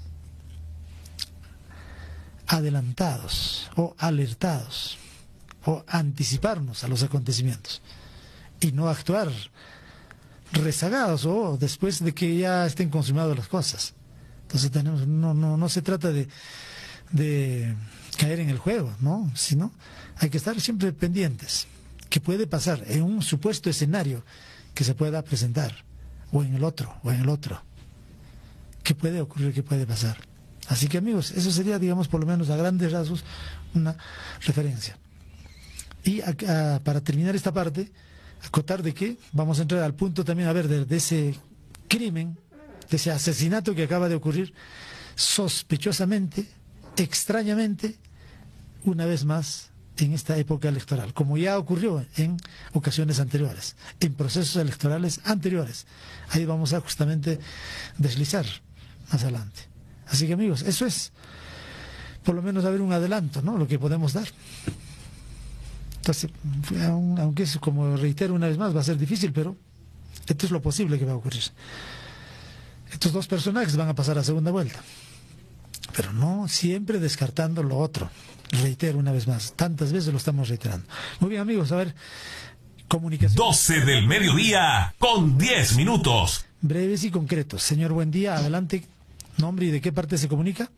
[SPEAKER 1] adelantados o alertados o anticiparnos a los acontecimientos y no actuar rezagados o después de que ya estén consumadas las cosas. Entonces tenemos, no, no, no se trata de, de caer en el juego, ¿no? Sino hay que estar siempre pendientes. ¿Qué puede pasar en un supuesto escenario que se pueda presentar? O en el otro, o en el otro. ¿Qué puede ocurrir? ¿Qué puede pasar? Así que, amigos, eso sería, digamos, por lo menos a grandes rasgos, una referencia. Y a, a, para terminar esta parte, acotar de que vamos a entrar al punto también, a ver, de, de ese crimen, de ese asesinato que acaba de ocurrir, sospechosamente, extrañamente, una vez más en esta época electoral, como ya ocurrió en ocasiones anteriores, en procesos electorales anteriores. Ahí vamos a justamente deslizar más adelante. Así que, amigos, eso es, por lo menos, a ver, un adelanto, ¿no?, lo que podemos dar. Entonces, aunque eso, como reitero una vez más, va a ser difícil, pero Esto es lo posible que va a ocurrir. Estos dos personajes van a pasar a segunda vuelta. Pero no siempre descartando lo otro. Reitero una vez más, tantas veces lo estamos reiterando. Muy bien, amigos, a ver, comunicación.
[SPEAKER 3] doce del mediodía con diez minutos.
[SPEAKER 1] Breves y concretos. Señor, buen día, adelante. ¿Nombre y de qué parte se comunica?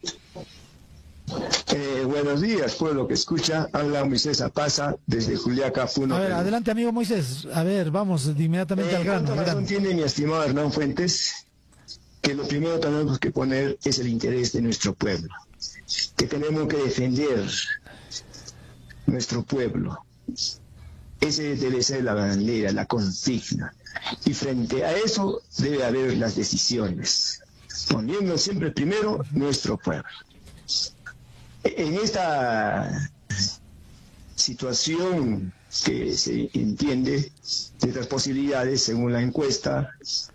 [SPEAKER 7] Eh, buenos días, pueblo que escucha. Habla Moisés Apaza desde Juliaca, Puno.
[SPEAKER 1] A ver,
[SPEAKER 7] Perú.
[SPEAKER 1] adelante, amigo Moisés. A ver, vamos inmediatamente
[SPEAKER 7] Eh,
[SPEAKER 1] al grano.
[SPEAKER 7] ¿Cuánta razón tiene mi estimado Hernán Fuentes? Que lo primero que tenemos que poner es el interés de nuestro pueblo, que tenemos que defender nuestro pueblo. Ese debe ser la bandera, la consigna, y frente a eso debe haber las decisiones, poniendo siempre primero nuestro pueblo. En esta situación que se entiende de las posibilidades según la encuesta,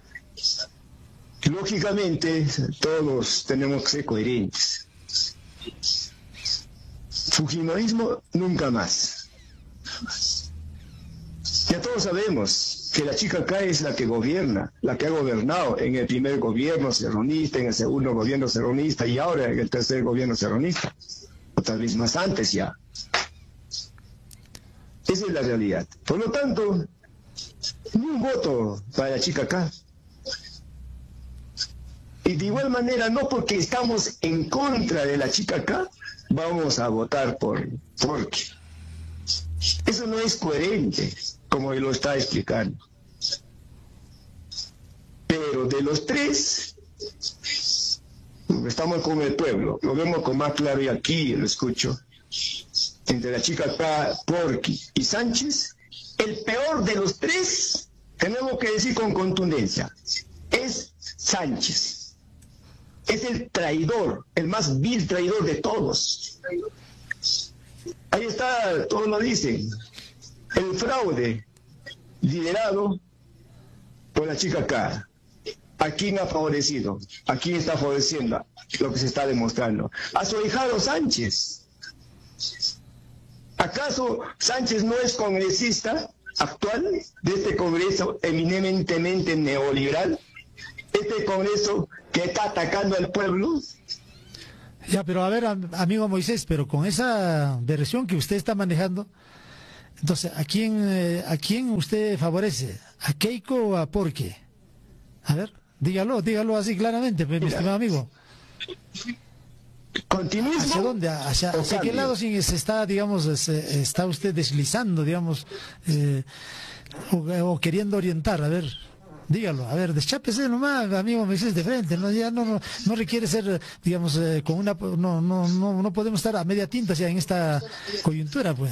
[SPEAKER 7] lógicamente, todos tenemos que ser coherentes. Fujimorismo nunca más. Ya todos sabemos que la chica acá es la que gobierna, la que ha gobernado en el primer gobierno serronista, en el segundo gobierno serronista y ahora en el tercer gobierno serronista, o tal vez más antes ya. Esa es la realidad. Por lo tanto, ni un voto para la chica acá. Y de igual manera, no porque estamos en contra de la chica acá, vamos a votar por Porky. Eso no es coherente, como él lo está explicando. Pero de los tres, estamos con el pueblo, lo vemos con más claro y aquí lo escucho. Entre la chica acá, Porky y Sánchez, el peor de los tres, tenemos que decir con contundencia, es Sánchez. Es el traidor, el más vil traidor de todos. Ahí está, todos lo dicen, el fraude liderado por la chica acá. ¿A quién ha favorecido? ¿A quién está favoreciendo? Lo que se está demostrando. A su ahijado Sánchez. ¿Acaso Sánchez no es congresista actual de este Congreso eminentemente neoliberal? Este Congreso que está atacando al pueblo.
[SPEAKER 1] Ya, pero a ver, amigo Moisés, pero con esa versión que usted está manejando, entonces, ¿a quién, eh, a quién usted favorece? ¿A Keiko o a Porky? A ver, dígalo, dígalo así claramente, pues, mi estimado amigo.
[SPEAKER 7] ¿Continuismo?
[SPEAKER 1] ¿Hacia dónde? ¿Hacia, hacia qué lado se está, digamos, se, está usted deslizando, digamos, eh, o, o queriendo orientar? A ver, dígalo, a ver, deschápese nomás, amigo Moisés, de frente, no, ya no, no, no requiere ser, digamos, eh, con una, no, no, no, no podemos estar a media tinta ya en esta coyuntura, pues.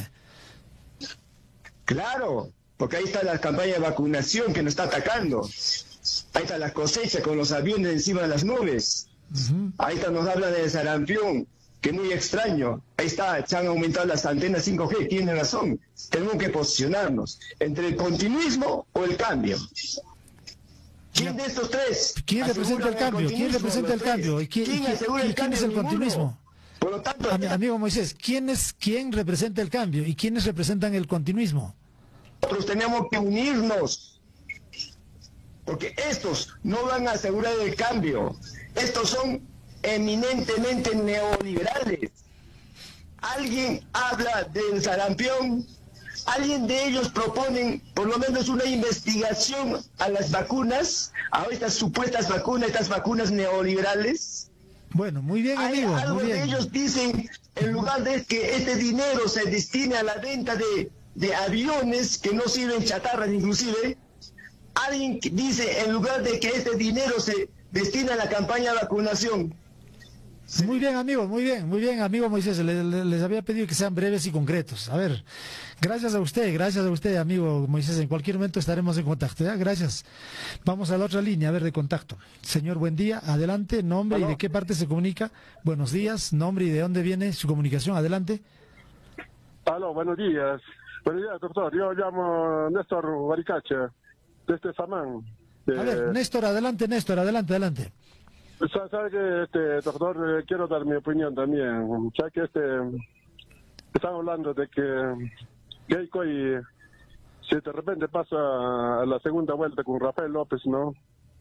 [SPEAKER 7] Claro, porque ahí está la campaña de vacunación que nos está atacando. Ahí está la cosecha con los aviones encima de las nubes. Uh-huh. Ahí está, nos habla de sarampión, que es muy extraño. Ahí está, se han aumentado las antenas cinco G, tiene razón. Tenemos que posicionarnos entre el continuismo o el cambio. ¿Quién de estos tres?
[SPEAKER 1] ¿Quién representa el cambio? ¿Quién representa el cambio? ¿Y quién, ¿Quién, asegura el cambio? ¿Quién es el continuismo?
[SPEAKER 7] Por lo tanto,
[SPEAKER 1] Am amigo Moisés, ¿quién es quién representa el cambio y quiénes representan el continuismo?
[SPEAKER 7] Nosotros tenemos que unirnos, porque estos no van a asegurar el cambio. Estos son eminentemente neoliberales. Alguien habla del sarampión. ¿Alguien de ellos proponen por lo menos una investigación a las vacunas, a estas supuestas vacunas, estas vacunas neoliberales?
[SPEAKER 1] Bueno, muy bien, amigo.
[SPEAKER 7] Algo
[SPEAKER 1] muy bien.
[SPEAKER 7] de ellos dicen, en lugar de que este dinero se destine a la venta de, de aviones que no sirven, chatarras inclusive, alguien dice, en lugar de que este dinero se destine a la campaña de vacunación.
[SPEAKER 1] Muy bien, amigo, muy bien, muy bien, amigo Moisés, les, les había pedido que sean breves y concretos. A ver, gracias a usted, gracias a usted, amigo Moisés, en cualquier momento estaremos en contacto, ¿ya? Gracias. Vamos a la otra línea, a ver, de contacto. Señor, buen día, adelante, nombre ¿Aló? Y de qué parte se comunica. Buenos días, nombre y de dónde viene su comunicación, adelante.
[SPEAKER 8] Aló, buenos días. Buenos días, doctor, yo llamo Néstor Baricache, desde Samán. De...
[SPEAKER 1] A ver, Néstor, adelante, Néstor, adelante, adelante.
[SPEAKER 8] ¿Sabe que, este, doctor, eh, quiero dar mi opinión también? ¿Sabe que este, están hablando de que Keiko y, si de repente pasa a la segunda vuelta con Rafael López, ¿no?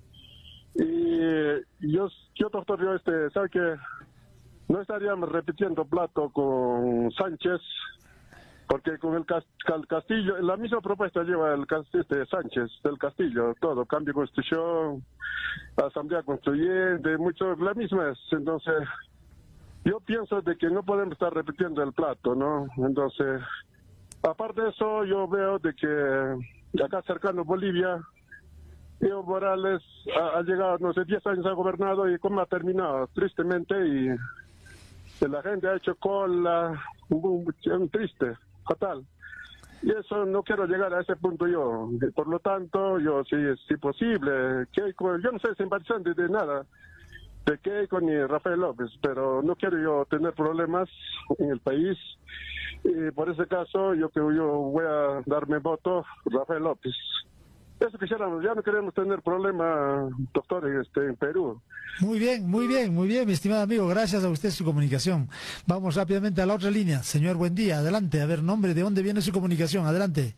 [SPEAKER 8] Y yo, yo doctor, yo este, ¿sabe que no estaríamos repitiendo plato con Sánchez? Porque con el Castillo, la misma propuesta lleva el este, Sánchez, del Castillo, todo, cambio de constitución, asamblea constituyente, mucho, la misma es. Entonces, yo pienso de que no podemos estar repitiendo el plato, ¿no? Entonces, aparte de eso, yo veo de que acá cercano a Bolivia, Evo Morales ha, ha llegado, no sé, diez años ha gobernado y cómo ha terminado, tristemente, y, y la gente ha hecho cola, un, un triste, fatal. Y eso no quiero llegar a ese punto yo. Por lo tanto, yo, si es si posible, Keiko, yo no soy simpatizante de nada, de Keiko ni Rafael López, pero no quiero yo tener problemas en el país. Y por ese caso, yo que yo voy a darme voto Rafael López. Eso quisiéramos, ya no queremos tener problemas, doctor, este, en Perú.
[SPEAKER 1] Muy bien, muy bien, muy bien, mi estimado amigo, gracias a usted su comunicación. Vamos rápidamente a la otra línea. Señor, buen día, adelante, a ver, nombre, ¿de dónde viene su comunicación? Adelante.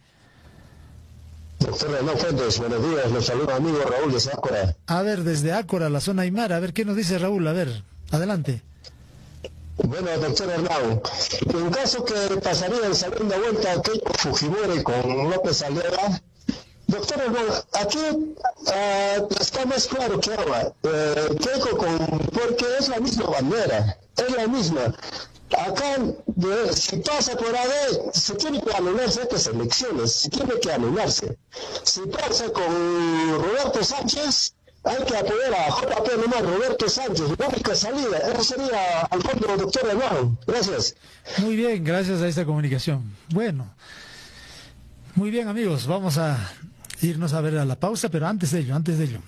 [SPEAKER 7] Doctor Hernán Fuentes, buenos días, los saluda amigo Raúl de Ácora.
[SPEAKER 1] A ver, desde Ácora, la zona Aymara, a ver, ¿qué nos dice Raúl? A ver, adelante.
[SPEAKER 7] Bueno, doctor Hernán, en caso que pasaría en segunda vuelta Keiko Fujimori con López Aliaga, doctor Hernán, aquí uh, está más claro que ahora, uh, Keiko con, porque es la misma bandera, es la misma. Acá, de, si pasa por A D, se tiene que anularse estas elecciones, se tiene que anularse. Si pasa con Roberto Sánchez, hay que apoyar a J P nomás, Roberto Sánchez, la única salida. Eso sería al fondo, doctor Hernán. Gracias.
[SPEAKER 1] Muy bien, gracias a esta comunicación. Bueno, muy bien, amigos, vamos a irnos a ver a la pausa, pero antes de ello, antes de ello.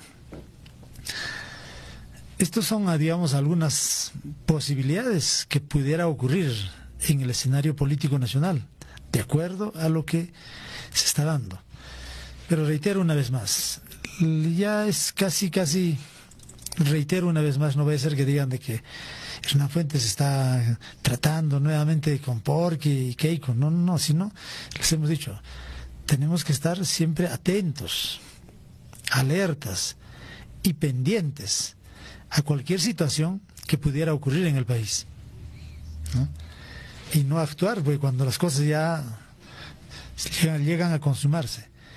[SPEAKER 1] Estos son, digamos, algunas posibilidades que pudiera ocurrir en el escenario político nacional, de acuerdo a lo que se está dando. Pero reitero una vez más, ya es casi, casi, reitero una vez más, no va a ser que digan de que Hernán Fuentes está tratando nuevamente con Porky y Keiko, no, no, no, sino, les hemos dicho, tenemos que estar siempre atentos, alertas y pendientes a cualquier situación que pudiera ocurrir en el país, ¿no? Y no actuar, porque cuando las cosas ya llegan, llegan a consumarse.